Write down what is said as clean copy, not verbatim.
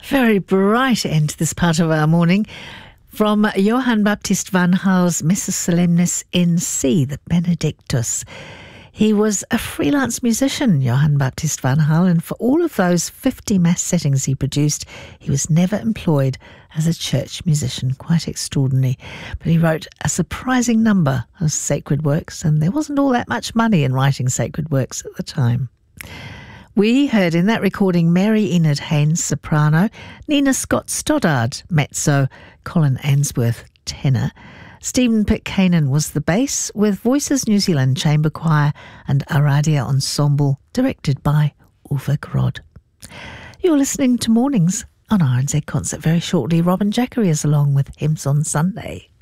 Very bright end to this part of our morning. From Johann Baptist van Haal's Missa Solemnis in C, the Benedictus. He was a freelance musician, Johann Baptist van Haal, and for all of those 50 mass settings he produced, he was never employed as a church musician. Quite extraordinary. But he wrote a surprising number of sacred works, and there wasn't all that much money in writing sacred works at the time. We heard in that recording Mary Enid Haynes, soprano, Nina Scott Stoddard, mezzo, Colin Ainsworth, tenor. Stephen Pitcairn was the bass, with Voices New Zealand Chamber Choir and Aradia Ensemble, directed by Uwe Grod. You're listening to Mornings on RNZ Concert. Very shortly, Robin Jackery is along with Hymns on Sunday.